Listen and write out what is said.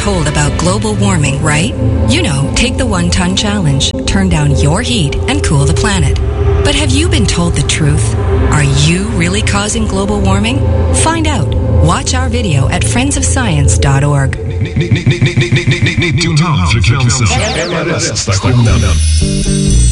told about global warming, right? You know, take the 1-ton challenge, turn down your heat, and cool the planet. But have you been told the truth? Are you really causing global warming? Find out. Watch our video at friendsofscience.org. 90,5 frekvensen.